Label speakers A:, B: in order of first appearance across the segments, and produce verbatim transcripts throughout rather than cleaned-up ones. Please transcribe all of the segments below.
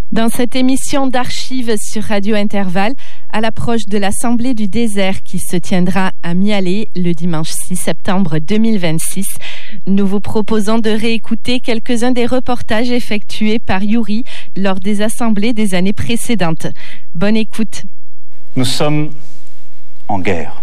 A: Dans cette émission d'archives sur Radio Intervalle, à l'approche de l'Assemblée du désert qui se tiendra à Mialet le dimanche six septembre deux mille vingt-six, nous vous proposons de réécouter quelques-uns des reportages effectués par Yuri lors des assemblées des années précédentes. Bonne écoute.
B: Nous sommes en guerre.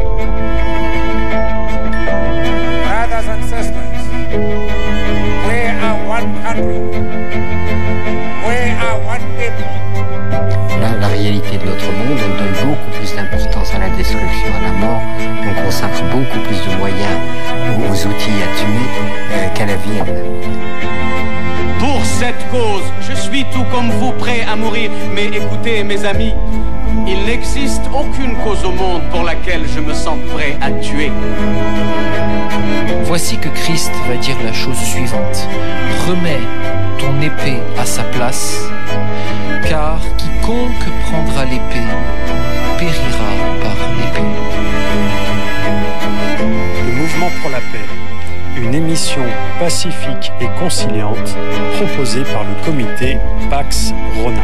C: Brothers and sisters, we are one country. We are one people.
D: La, la réalité de notre monde, on donne beaucoup plus d'importance à la destruction, à la mort. On consacre beaucoup plus de moyens aux, aux outils à tuer euh, qu'à la vie elle-même.
E: Pour cette cause, je suis tout comme vous prêt à mourir. Mais écoutez, mes amis, il n'existe aucune cause au monde pour laquelle je me sens prêt à tuer.
F: Voici que Christ va dire la chose suivante. Remets ton épée à sa place, car quiconque prendra l'épée périra par l'épée.
G: Le mouvement pour la paix, une émission pacifique et conciliante proposée par le comité Pax Rona.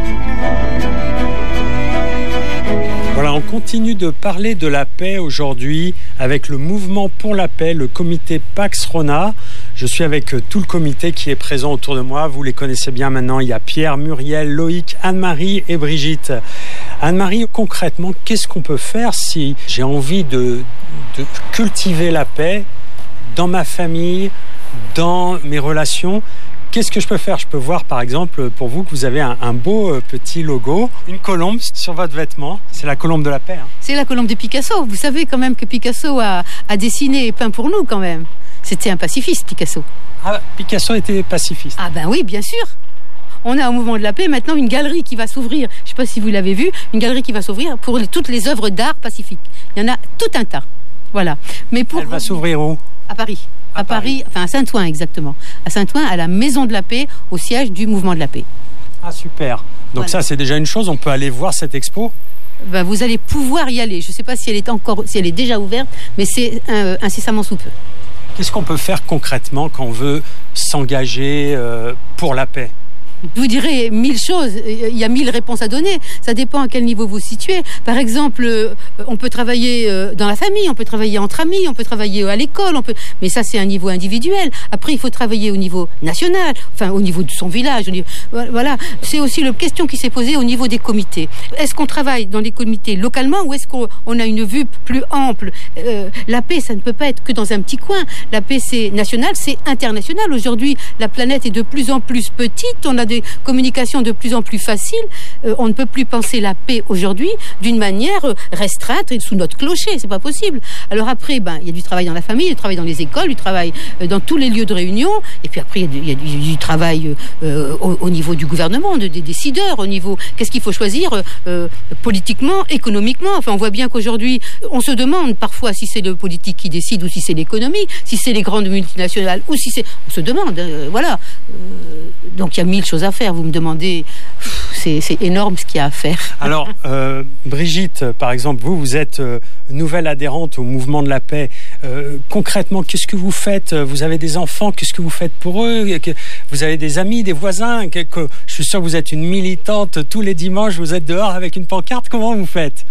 G: Voilà, on continue de parler de la paix aujourd'hui avec le mouvement pour la paix, le comité Pax Rona. Je suis avec tout le comité qui est présent autour de moi. Vous les connaissez bien maintenant. Il y a Pierre, Muriel, Loïc, Anne-Marie et Brigitte. Anne-Marie, concrètement, qu'est-ce qu'on peut faire si j'ai envie de, de cultiver la paix dans ma famille, dans mes relations? Qu'est-ce que je peux faire? Je peux voir, par exemple, pour vous, que vous avez un, un beau petit logo, une colombe sur votre vêtement. C'est la colombe de la paix. Hein.
H: C'est la colombe de Picasso. Vous savez quand même que Picasso a, a dessiné et peint pour nous, quand même. C'était un pacifiste, Picasso.
G: Ah, Picasso était pacifiste.
H: Ah ben oui, bien sûr. On a au mouvement de la paix maintenant une galerie qui va s'ouvrir. Je ne sais pas si vous l'avez vu, une galerie qui va s'ouvrir pour les, toutes les œuvres d'art pacifiques. Il y en a tout un tas. Voilà. Mais pour...
G: Elle va s'ouvrir où?
H: À Paris. À, à Paris, Paris, enfin à Saint-Ouen exactement. À Saint-Ouen, à la Maison de la Paix, au siège du mouvement de la paix.
G: Ah super. Donc voilà. Ça c'est déjà une chose, on peut aller voir cette expo?
H: Ben, vous allez pouvoir y aller. Je ne sais pas si elle est encore, si elle est déjà ouverte, mais c'est euh, incessamment sous peu.
G: Qu'est-ce qu'on peut faire concrètement quand on veut s'engager euh, pour la paix?
H: Je vous dirais mille choses, il y a mille réponses à donner, ça dépend à quel niveau vous vous situez. Par exemple, on peut travailler dans la famille, on peut travailler entre amis, on peut travailler à l'école, on peut... mais ça c'est un niveau individuel. Après il faut travailler au niveau national, enfin au niveau de son village. Au niveau... Voilà, c'est aussi la question qui s'est posée au niveau des comités. Est-ce qu'on travaille dans les comités localement ou est-ce qu'on a une vue plus ample? euh, La paix, ça ne peut pas être que dans un petit coin. La paix c'est national, c'est international. Aujourd'hui, la planète est de plus en plus petite, on a des communications de plus en plus faciles, euh, on ne peut plus penser la paix aujourd'hui d'une manière euh, restreinte et sous notre clocher, c'est pas possible. Alors après, ben, il y a du travail dans la famille, du travail dans les écoles, du travail euh, dans tous les lieux de réunion, et puis après il y a du, il y a du, du travail euh, au, au niveau du gouvernement, de, des décideurs, au niveau, qu'est-ce qu'il faut choisir euh, politiquement, économiquement. Enfin, on voit bien qu'aujourd'hui, on se demande parfois si c'est le politique qui décide ou si c'est l'économie, si c'est les grandes multinationales ou si c'est... On se demande, euh, voilà. Euh, donc il y a mille choses à faire, vous me demandez, c'est, c'est énorme ce qu'il y a à faire.
G: Alors, euh, Brigitte, par exemple, vous, vous êtes euh, nouvelle adhérente au mouvement de la paix. Euh, concrètement, qu'est-ce que vous faites? Vous avez des enfants, qu'est-ce que vous faites pour eux? Vous avez des amis, des voisins? que, que, Je suis sûr que vous êtes une militante, tous les dimanches, vous êtes dehors avec une pancarte, comment vous faites?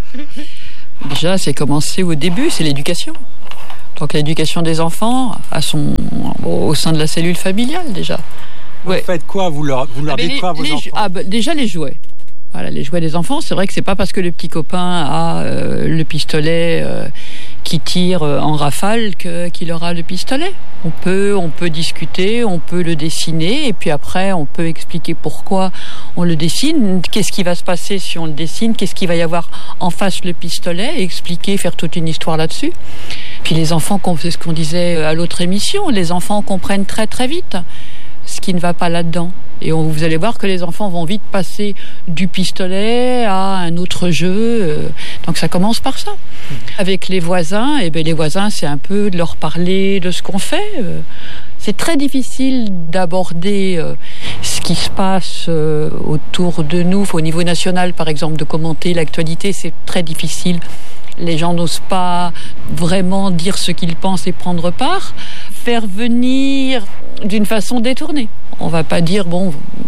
I: Déjà, c'est commencé au début, c'est l'éducation. Donc l'éducation des enfants à son, au sein de la cellule familiale, déjà.
G: Vous ouais. faites quoi? Vous leur, vous leur ah dites
I: les,
G: quoi à vos
I: les,
G: enfants?
I: ah bah, déjà les jouets. Voilà, les jouets des enfants, c'est vrai que c'est pas parce que le petit copain a euh, le pistolet euh, qui tire euh, en rafale que, qu'il aura le pistolet. On peut, on peut discuter, on peut le dessiner et puis après on peut expliquer pourquoi on le dessine, qu'est-ce qui va se passer si on le dessine, qu'est-ce qu'il va y avoir en face le pistolet, expliquer, faire toute une histoire là-dessus. Puis les enfants, c'est ce qu'on disait à l'autre émission, les enfants comprennent très très vite ce qui ne va pas là-dedans. Et on, vous allez voir que les enfants vont vite passer du pistolet à un autre jeu. Donc ça commence par ça. Mmh. Avec les voisins, et bien les voisins, c'est un peu de leur parler de ce qu'on fait. C'est très difficile d'aborder euh, ce qui se passe euh, autour de nous. Au niveau national, par exemple, de commenter l'actualité, c'est très difficile. Les gens n'osent pas vraiment dire ce qu'ils pensent et prendre part. Faire venir d'une façon détournée. On ne va pas dire, bon,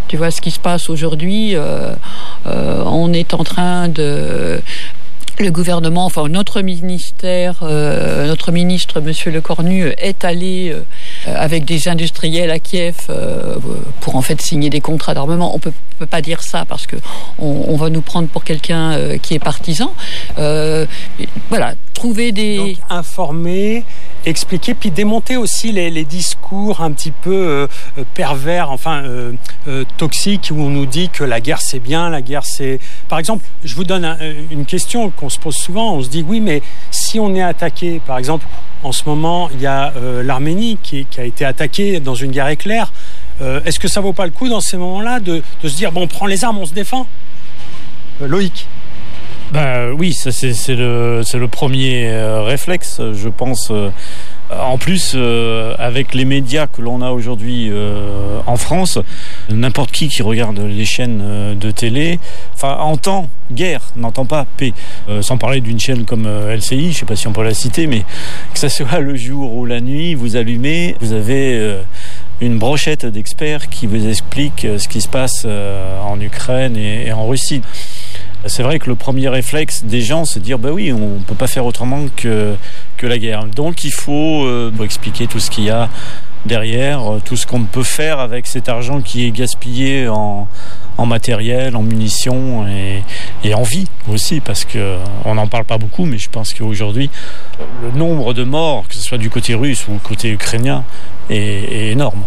I: Tu vois ce qui se passe aujourd'hui, euh, euh, on est en train de... Le gouvernement, enfin notre ministère, euh, notre ministre, Monsieur Lecornu, est allé euh, avec des industriels à Kiev euh, pour en fait signer des contrats d'armement. On peut, peut pas dire ça parce que on, on va nous prendre pour quelqu'un euh, qui est partisan. Euh, voilà, trouver des...
G: Donc informer, expliquer, puis démonter aussi les, les discours un petit peu euh, pervers, enfin euh, euh, toxiques, où on nous dit que la guerre c'est bien, la guerre c'est... Par exemple, je vous donne un, une question qu'on se pose souvent, on se dit oui, mais si on est attaqué, par exemple, en ce moment, il y a euh, l'Arménie qui, qui a été attaquée dans une guerre éclair, euh, est-ce que ça vaut pas le coup dans ces moments-là de, de se dire, bon, on prend les armes, on se défend euh, Loïc?
J: Ben oui, ça c'est, c'est le c'est le premier euh, réflexe, je pense. Euh, en plus, euh, avec les médias que l'on a aujourd'hui euh, en France, n'importe qui qui regarde les chaînes euh, de télé, enfin entend guerre, n'entend pas paix. Euh, sans parler d'une chaîne comme euh, L C I, je sais pas si on peut la citer, mais que ça soit le jour ou la nuit, vous allumez, vous avez euh, une brochette d'experts qui vous expliquent ce qui se passe euh, en Ukraine et, et en Russie. C'est vrai que le premier réflexe des gens, c'est de dire bah oui, on peut pas faire autrement que que la guerre. Donc il faut euh, expliquer tout ce qu'il y a derrière, tout ce qu'on peut faire avec cet argent qui est gaspillé en en matériel, en munitions et, et en vie aussi, parce que on n'en parle pas beaucoup, mais je pense qu'aujourd'hui le nombre de morts, que ce soit du côté russe ou du côté ukrainien, est, est énorme.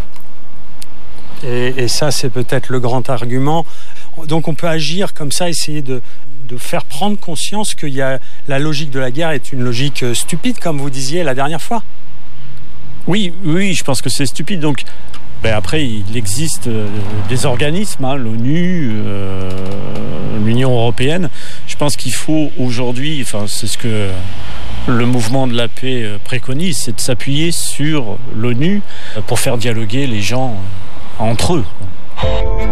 G: Et, et ça, c'est peut-être le grand argument. Donc on peut agir comme ça, essayer de, de faire prendre conscience qu'il y a la logique de la guerre est une logique stupide, comme vous disiez la dernière fois.
J: Oui, oui, je pense que c'est stupide. Donc, ben après, il existe euh, des organismes, hein, l'ONU, euh, l'Union européenne. Je pense qu'il faut aujourd'hui, enfin, c'est ce que le mouvement de la paix préconise, c'est de s'appuyer sur l'ONU pour faire dialoguer les gens entre eux.